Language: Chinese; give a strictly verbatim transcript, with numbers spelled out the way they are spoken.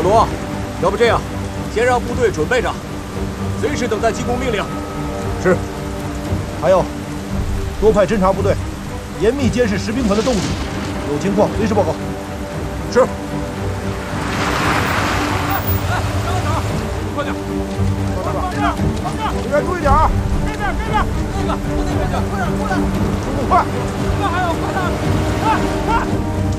小罗，要不这样，先让部队准备着，随时等待进攻命令。 是。还有，多派侦察部队，严密监视士兵团的动静，有情况随时报告。是。来来，等等，快点！ 放这儿，放这儿，放这儿，这边注意点啊！这边，这边，那个，往那边去，快点，过来，速度快！这还有，快点，快快！